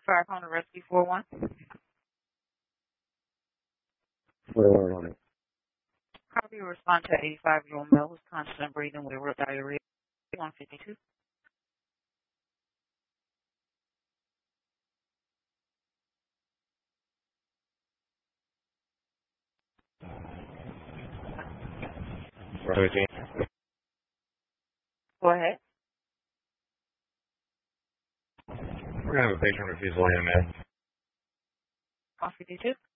Fire Phone Rescue 41. 41. Copy or respond to 85-year-old male who's constant breathing with diarrhea. 152. Go ahead. We're going to have a patient refusal in, man. 152.